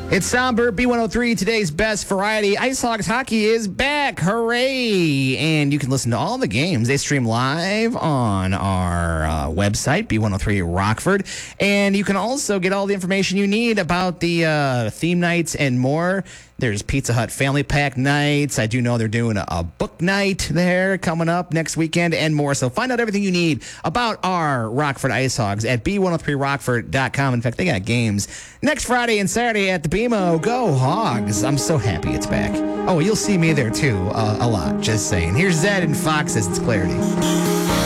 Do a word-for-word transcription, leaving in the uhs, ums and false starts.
It's Somber, B one oh three, today's best variety. Ice Hogs Hockey is back. Hooray! And you can listen to all the games. They stream live on our uh, website, B one oh three Rockford. And you can also get all the information you need about the uh, theme nights and more. There's Pizza Hut Family Pack nights. I do know they're doing a, a book night there coming up next weekend and more. So find out everything you need about our Rockford Ice Hogs at B one oh three Rockford dot com. In fact, they got games next Friday and Saturday at the B M O. Go Hogs. I'm so happy it's back. Oh, you'll see me there too uh, a lot. Just saying. Here's Zed and Fox as it's Clarity.